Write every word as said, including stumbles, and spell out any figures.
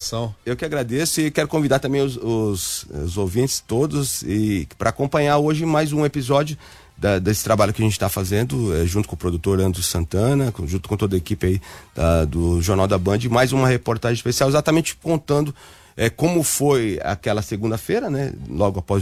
participação. Eu que agradeço e quero convidar também os, os, os ouvintes todos e para acompanhar hoje mais um episódio da, desse trabalho que a gente está fazendo, é, junto com o produtor Andro Santana, com, junto com toda a equipe aí da, do Jornal da Band, mais uma reportagem especial exatamente contando é, como foi aquela segunda-feira, né? Logo após